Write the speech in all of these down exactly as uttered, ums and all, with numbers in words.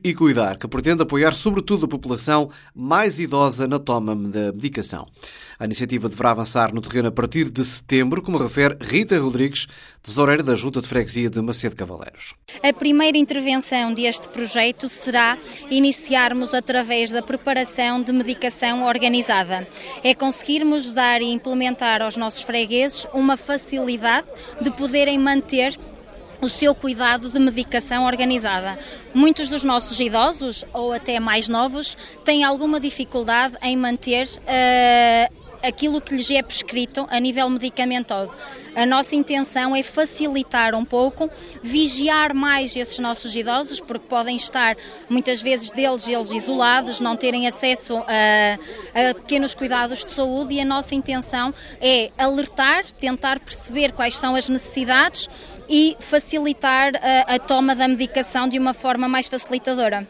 e Cuidar, que pretende apoiar sobretudo a população mais idosa na toma da medicação. A iniciativa deverá avançar no terreno a partir de setembro, como refere Rita Rodrigues, tesoureira da Junta de Freguesia de Macedo Cavaleiros. A primeira intervenção deste projeto será iniciarmos através da preparação de medicação organizada. É conseguirmos dar e implementar aos nossos fregueses uma facilidade de poderem manter o seu cuidado de medicação organizada. Muitos dos nossos idosos, ou até mais novos, têm alguma dificuldade em manter uh, aquilo que lhes é prescrito a nível medicamentoso. A nossa intenção é facilitar um pouco, vigiar mais esses nossos idosos, porque podem estar, muitas vezes, deles eles isolados, não terem acesso a, a pequenos cuidados de saúde, e a nossa intenção é alertar, tentar perceber quais são as necessidades e facilitar a, a toma da medicação de uma forma mais facilitadora.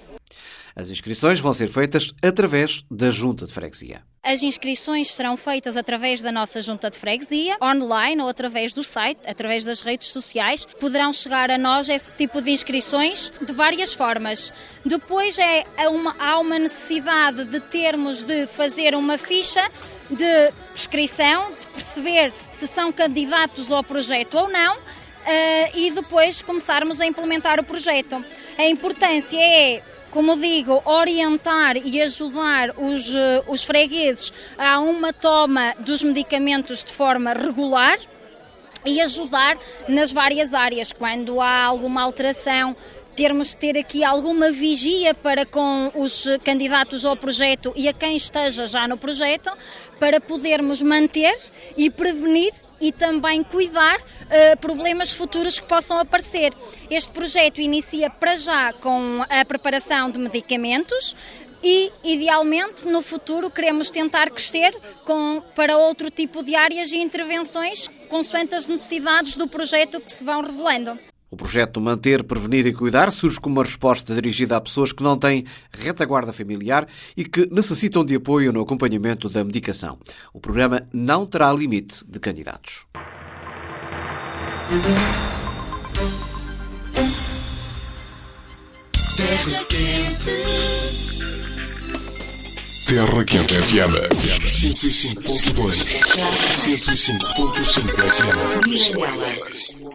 As inscrições vão ser feitas através da Junta de Freguesia. As inscrições serão feitas através da nossa Junta de Freguesia, online ou através do site, através das redes sociais. Poderão chegar a nós esse tipo de inscrições de várias formas. Depois é uma, há uma necessidade de termos de fazer uma ficha de prescrição, de perceber se são candidatos ao projeto ou não, uh, e depois começarmos a implementar o projeto. A importância é, como digo, orientar e ajudar os, os fregueses a uma toma dos medicamentos de forma regular e ajudar nas várias áreas. Quando há alguma alteração, termos de ter aqui alguma vigia para com os candidatos ao projeto e a quem esteja já no projeto, para podermos manter e prevenir e também cuidar uh, problemas futuros que possam aparecer. Este projeto inicia para já com a preparação de medicamentos e, idealmente, no futuro queremos tentar crescer com, para outro tipo de áreas e intervenções consoante as necessidades do projeto que se vão revelando. O projeto Manter, Prevenir e Cuidar surge como uma resposta dirigida a pessoas que não têm retaguarda familiar e que necessitam de apoio no acompanhamento da medicação. O programa não terá limite de candidatos. Terra Quente. Terra Quente F M cento e cinco ponto dois, cento e cinco ponto cinco F M.